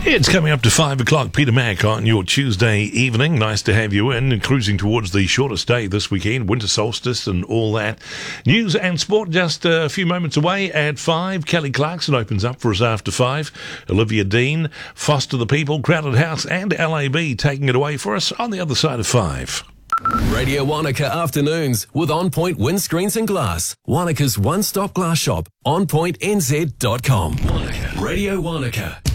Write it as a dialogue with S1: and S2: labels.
S1: It's coming up to 5 o'clock. Peter Mack on your Tuesday evening. Nice to have you in, cruising towards the shortest day this weekend, winter solstice and all that. News and sport just a few moments away at 5. Kelly Clarkson opens up for us after 5. Olivia Dean, Foster the People, Crowded House and LAB taking it away for us on the other side of 5.
S2: Radio Wanaka Afternoons with On Point Windscreens and Glass. Wanaka's one-stop glass shop, onpointnz.com. Radio Wanaka.